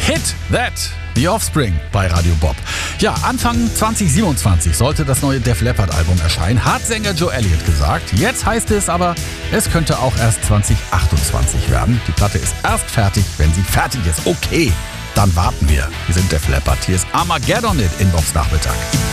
Hit That, The Offspring bei Radio Bob. Ja, Anfang 2027 sollte das neue Def Leppard Album erscheinen, hat Sänger Joe Elliott gesagt. Jetzt heißt es aber, es könnte auch erst 2028 werden. Die Platte ist erst fertig, wenn sie fertig ist. Okay, dann warten wir. Wir sind Def Leppard. Hier ist Armageddon It in Bobs Nachmittag.